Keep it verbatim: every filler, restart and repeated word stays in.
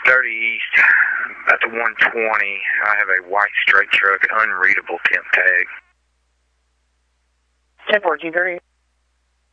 thirty East, at the one twenty. I have a white straight truck, unreadable temp tag. ten fourteen thirty.